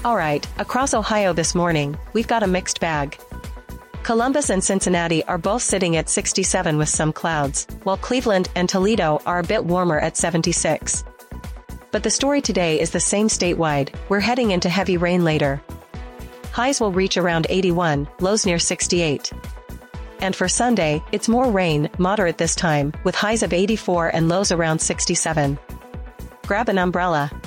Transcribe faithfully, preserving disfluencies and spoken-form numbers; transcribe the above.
Alright, across Ohio this morning, we've got a mixed bag. Columbus and Cincinnati are both sitting at sixty-seven with some clouds, while Cleveland and Toledo are a bit warmer at seventy-six. But the story today is the same statewide. We're heading into heavy rain later. Highs will reach around eighty-one, lows near sixty-eight. And for Sunday, it's more rain, moderate this time, with highs of eighty-four and lows around sixty-seven. Grab an umbrella.